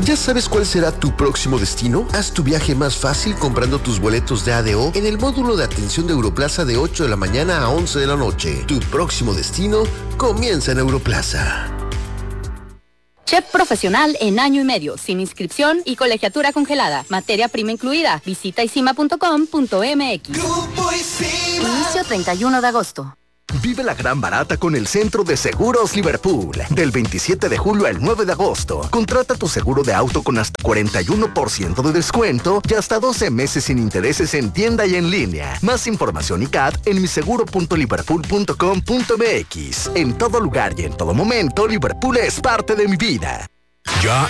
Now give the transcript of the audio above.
¿Ya sabes cuál será tu próximo destino? Haz tu viaje más fácil comprando tus boletos de ADO en el módulo de atención de Europlaza de 8 de la mañana a 11 de la noche. Tu próximo destino comienza en Europlaza. Chef profesional en año y medio, sin inscripción y colegiatura congelada. Materia prima incluida. Visita isima.com.mx. Inicio 31 de agosto. Vive la gran barata con el Centro de Seguros Liverpool. Del 27 de julio al 9 de agosto. Contrata tu seguro de auto con hasta 41% de descuento y hasta 12 meses sin intereses en tienda y en línea. Más información y CAT en miseguro.liverpool.com.mx. En todo lugar y en todo momento, Liverpool es parte de mi vida. Ya